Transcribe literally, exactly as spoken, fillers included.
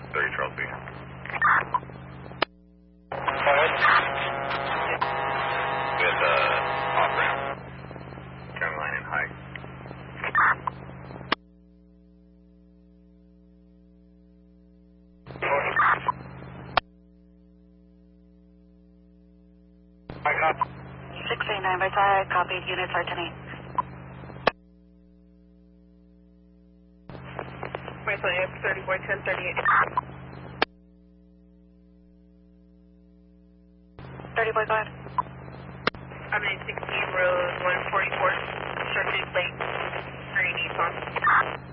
thirty Charles B. Go ahead. With uh, off ramp. Turn line and high. I copy. six eight nine by side, copied, units are ten eight. Right, so F thirty-four ten thirty-eight. thirty-four, go ahead. I'm in sixteen road one forty-four, Circuit Lake, Green Nissan.